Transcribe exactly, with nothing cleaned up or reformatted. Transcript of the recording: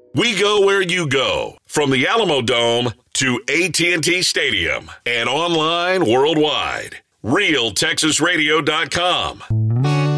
We go where you go, from the Alamo Dome to A T and T Stadium and online worldwide. Real Texas Radio dot com.